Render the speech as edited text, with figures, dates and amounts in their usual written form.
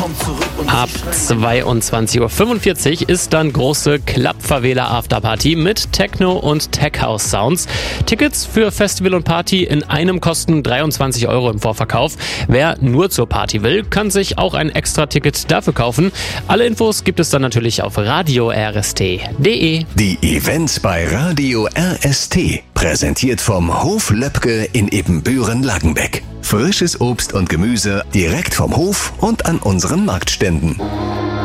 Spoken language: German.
Ab 22:45 Uhr ist dann große Klappverwähler Afterparty mit Techno und Tech House Sounds. Tickets für Festival und Party in einem kosten 23 € im Vorverkauf. Wer nur zur Party will, kann sich auch ein Extra-Ticket dafür kaufen. Alle Infos gibt es dann natürlich auf radiorst.de. Die Events bei Radio RST. Präsentiert vom Hof Löpke in Ebenbüren-Langenbeck. Frisches Obst und Gemüse direkt vom Hof und an unseren Marktständen.